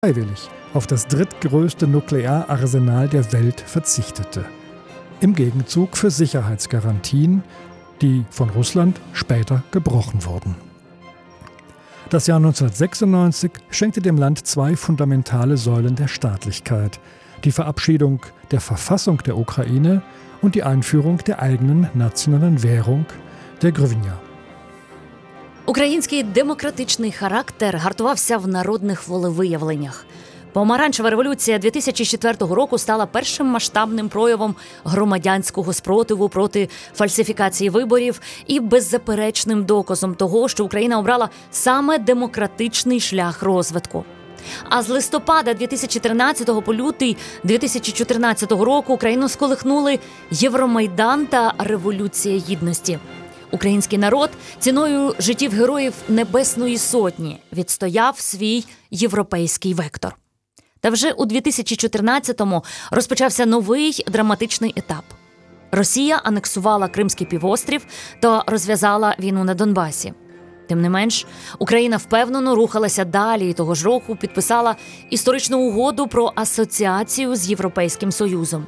freiwillig auf das drittgrößte Nukleararsenal der Welt verzichtete. Im Gegenzug für Sicherheitsgarantien, die von Russland später gebrochen wurden. Das Jahr 1996 schenkte dem Land zwei fundamentale Säulen der Staatlichkeit: die Verabschiedung der Verfassung der Ukraine und die Einführung der eigenen nationalen Währung, der Hryvnia. Український демократичний характер гартувався в народних волевиявленнях. Помаранчева революція 2004 року стала першим масштабним проявом громадянського спротиву проти фальсифікації виборів і беззаперечним доказом того, що Україна обрала саме демократичний шлях розвитку. А з листопада 2013 по лютий 2014 року Україну сколихнули Євромайдан та Революція Гідності. Український народ ціною життів героїв Небесної Сотні відстояв свій європейський вектор. Та вже у 2014-му розпочався новий драматичний етап. Росія анексувала Кримський півострів та розв'язала війну на Донбасі. Тим не менш, Україна впевнено рухалася далі і того ж року підписала історичну угоду про асоціацію з Європейським Союзом.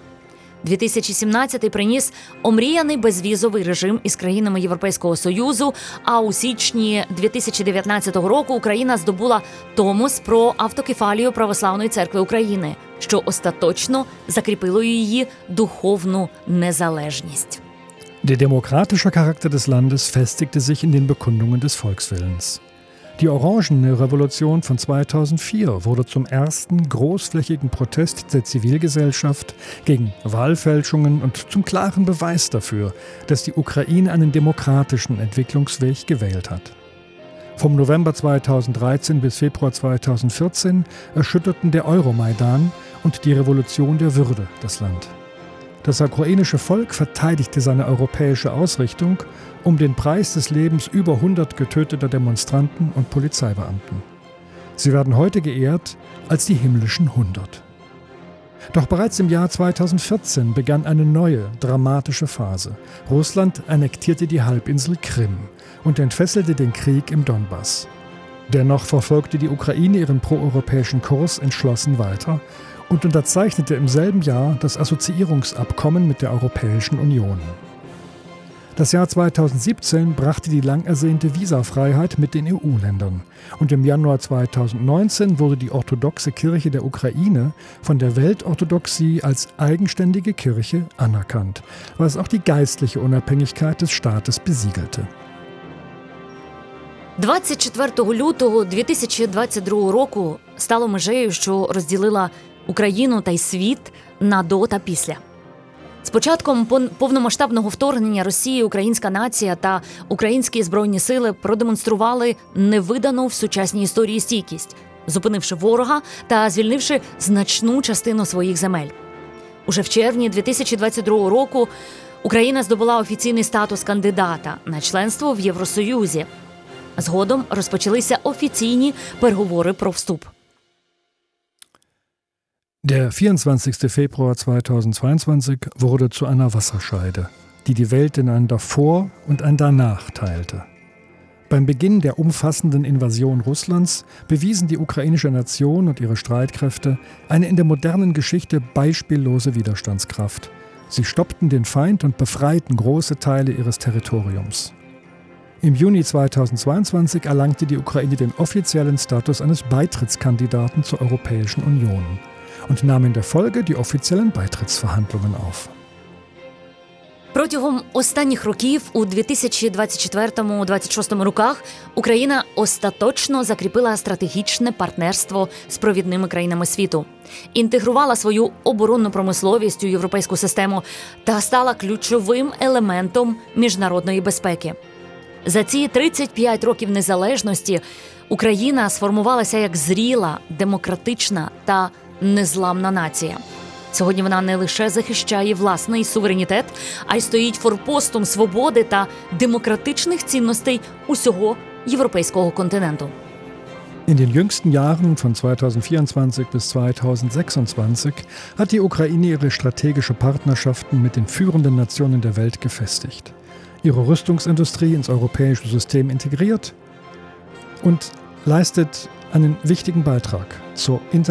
2017 приніс омріяний безвізовий режим із країнами Європейського Союзу, а у січні 2019 року Україна здобула Томос про автокефалію Православної церкви України, що остаточно закріпило її духовну незалежність. Der demokratische Charakter des Landes festigte sich in den Bekundungen des Volkswillens. Die Orangene Revolution von 2004 wurde zum ersten großflächigen Protest der Zivilgesellschaft gegen Wahlfälschungen und zum klaren Beweis dafür, dass die Ukraine einen demokratischen Entwicklungsweg gewählt hat. Vom November 2013 bis Februar 2014 erschütterten der Euromaidan und die Revolution der Würde das Land. Das ukrainische Volk verteidigte seine europäische Ausrichtung um den Preis des Lebens über 100 getöteter Demonstranten und Polizeibeamten. Sie werden heute geehrt als die himmlischen 100. Doch bereits im Jahr 2014 begann eine neue, dramatische Phase. Russland annektierte die Halbinsel Krim und entfesselte den Krieg im Donbass. Dennoch verfolgte die Ukraine ihren proeuropäischen Kurs entschlossen weiter und unterzeichnete im selben Jahr das Assoziierungsabkommen mit der Europäischen Union. Das Jahr 2017 brachte die lang ersehnte Visafreiheit mit den EU-Ländern. Und im Januar 2019 wurde die orthodoxe Kirche der Ukraine von der Weltorthodoxie als eigenständige Kirche anerkannt, was auch die geistliche Unabhängigkeit des Staates besiegelte. 24 лютого 2022 року стало межею, що розділила Україну та й світ на до та після. З початком повномасштабного вторгнення Росії українська нація та українські збройні сили продемонстрували невидану в сучасній історії стійкість, зупинивши ворога та звільнивши значну частину своїх земель. Уже в червні 2022 року Україна здобула офіційний статус кандидата на членство в Євросоюзі. Згодом розпочалися офіційні переговори про вступ. Der 24. Februar 2022 wurde zu einer Wasserscheide, die die Welt in ein Davor und ein Danach teilte. Beim Beginn der umfassenden Invasion Russlands bewiesen die ukrainische Nation und ihre Streitkräfte eine in der modernen Geschichte beispiellose Widerstandskraft. Sie stoppten den Feind und befreiten große Teile ihres Territoriums. Im Juni 2022 erlangte die Ukraine den offiziellen Status eines Beitrittskandidaten zur Europäischen Union und nahm in der Folge die offiziellen Beitrittsverhandlungen auf. Протягом останніх років у 2024-2026 роках Україна остаточно закріпила стратегічне партнерство з провідними країнами світу, інтегрувала свою оборонну промисловість у європейську систему та стала ключовим елементом міжнародної безпеки. За ці 35 років незалежності Україна сформувалася як зріла, демократична та незламна нація. Сьогодні вона не лише захищає власний суверенітет, а й стоїть форпостом свободи та демократичних цінностей усього європейського континенту. In den jüngsten Jahren von 2024 bis 2026 hat die Ukraine ihre strategische Partnerschaften mit den führenden Nationen der Welt gefestigt, ihre Rüstungsindustrie ins europäische System integriert und leistet einen wichtigen Beitrag zur